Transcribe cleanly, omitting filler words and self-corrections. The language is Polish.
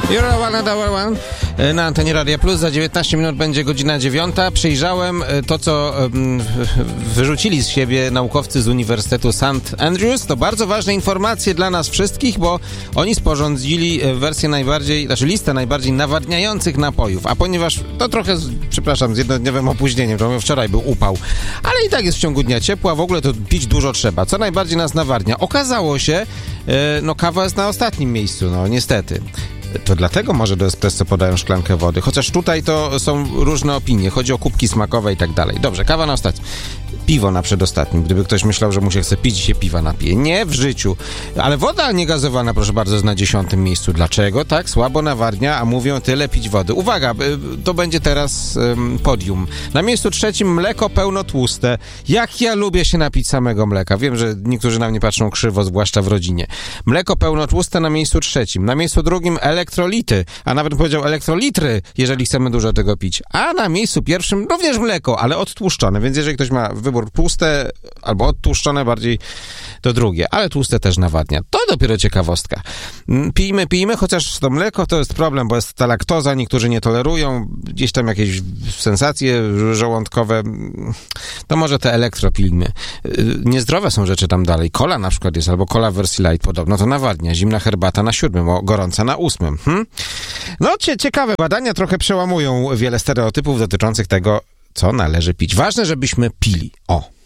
You're one na antenie Radia Plus. Za 19 minut będzie godzina 9. Przyjrzałem to, co wyrzucili z siebie naukowcy z Uniwersytetu St. Andrews. To bardzo ważne informacje dla nas wszystkich, bo oni sporządzili listę najbardziej nawadniających napojów. A ponieważ to trochę, z jednodniowym opóźnieniem, to wczoraj był upał, ale i tak jest w ciągu dnia ciepła, w ogóle to pić dużo trzeba. Co najbardziej nas nawadnia? Okazało się, kawa jest na ostatnim miejscu, niestety. To dlatego może do espresso podają szklankę wody. Chociaż tutaj to są różne opinie. Chodzi o kubki smakowe i tak dalej. Dobrze, kawa na ostatnim. Piwo na przedostatnim. Gdyby ktoś myślał, że mu się chce pić i się piwa napije. Nie, w życiu. Ale woda niegazowana, proszę bardzo, jest na 10. miejscu. Dlaczego? Tak słabo nawadnia, a mówią tyle pić wody. Uwaga, to będzie teraz podium. Na miejscu 3 mleko pełnotłuste. Jak ja lubię się napić samego mleka. Wiem, że niektórzy na mnie patrzą krzywo, zwłaszcza w rodzinie. Mleko pełnotłuste na miejscu 3. Na miejscu 2 elektrolity, a nawet powiedział elektrolitry, jeżeli chcemy dużo tego pić. A na miejscu 1 również mleko, ale odtłuszczone, więc jeżeli ktoś ma wybór tłuste albo odtłuszczone, bardziej to drugie, ale tłuste też nawadnia. To dopiero ciekawostka. Pijmy, chociaż to mleko to jest problem, bo jest ta laktoza, niektórzy nie tolerują, gdzieś tam jakieś sensacje żołądkowe, to może te elektro pijmy. Niezdrowe są rzeczy tam dalej. Cola na przykład jest, albo cola w wersji light, podobno to nawadnia. Zimna herbata na 7, gorąca na 8. Ciekawe badania trochę przełamują wiele stereotypów dotyczących tego, co należy pić. Ważne, żebyśmy pili.